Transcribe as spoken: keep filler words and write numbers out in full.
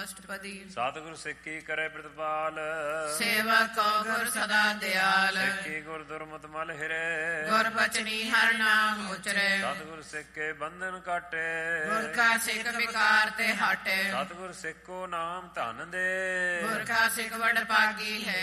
ਅਸ਼ਟਪਦੀ। ਸਤਿਗੁਰ ਸਿੱਖੀ ਕਰੇ ਪ੍ਰਤਪਾਲ, ਸੇਵਕ ਕੋ ਗੁਰ ਸਦਾ ਦਿਆਲ। ਸਿੱਖੀ ਗੁਰ ਦੁਰਮਤਿ ਮਲ ਹਿਰੇ, ਗੁਰ ਬਚਨੀ ਹਰਿ ਨਾਮ ਉਚਰੇ। ਸਤਿਗੁਰ ਸਿੱਖੇ ਬੰਧਨ ਕਾਟੇ, ਗੁਰ ਕਾ ਸਿੱਖ ਵਿਕਾਰ ਤੇ ਹਟੇ। ਸਤਿਗੁਰ ਸਿੱਖੋ ਨਾਮ ਧਨ ਦੇ, ਗੁਰ ਕਾ ਸਿੱਖ ਵਡ ਭਾਗੀ ਹੈ।